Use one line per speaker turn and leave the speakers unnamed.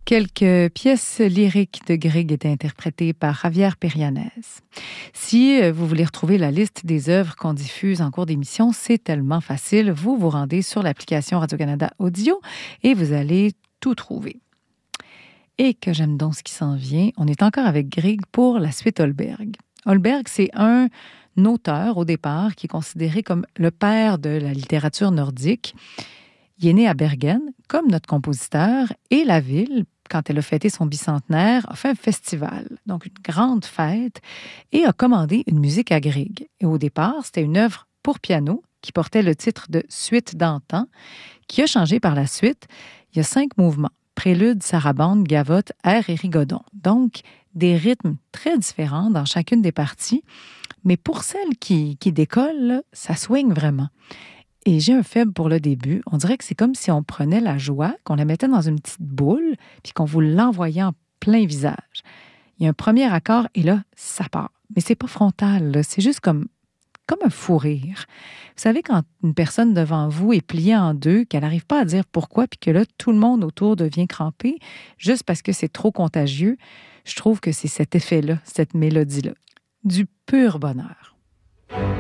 Quelques pièces lyriques de Grieg étaient interprétées par Javier Perianez. Si vous voulez retrouver la liste des œuvres qu'on diffuse en cours d'émission, c'est tellement facile. Vous vous rendez sur l'application Radio-Canada Audio et vous allez tout trouver. Et que j'aime donc ce qui s'en vient, on est encore avec Grieg pour la suite Holberg. Holberg, c'est un auteur au départ qui est considéré comme le père de la littérature nordique. Il est né à Bergen, comme notre compositeur, et la ville, quand elle a fêté son bicentenaire, a fait un festival, donc une grande fête, et a commandé une musique à Grieg. Et au départ, c'était une œuvre pour piano qui portait le titre de Suite d'antan, qui a changé par la suite. Il y a 5 mouvements: prélude, sarabande, gavotte, air et rigodon. Donc, des rythmes très différents dans chacune des parties, mais pour celle qui décolle, là, ça swing vraiment. Et j'ai un faible pour le début. On dirait que c'est comme si on prenait la joie, qu'on la mettait dans une petite boule, puis qu'on vous l'envoyait en plein visage. Il y a un premier accord, et là, ça part. Mais c'est pas frontal, là. C'est juste comme un fou rire. Vous savez, quand une personne devant vous est pliée en deux, qu'elle n'arrive pas à dire pourquoi, puis que là, tout le monde autour devient crampé, juste parce que c'est trop contagieux, je trouve que c'est cet effet-là, cette mélodie-là. Du pur bonheur.